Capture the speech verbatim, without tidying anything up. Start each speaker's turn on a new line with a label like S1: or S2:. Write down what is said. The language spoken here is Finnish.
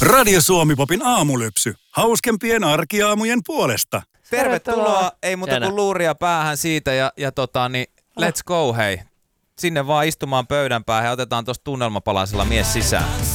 S1: Radio Suomi-popin aamulypsy. Hauskempien arkiaamujen puolesta.
S2: Tervetuloa. Ei muuta kuin luuria päähän siitä ja, ja tota, niin let's go hei. Sinne vaan istumaan pöydän päähän ja otetaan tuosta tunnelmapalasella mies sisään.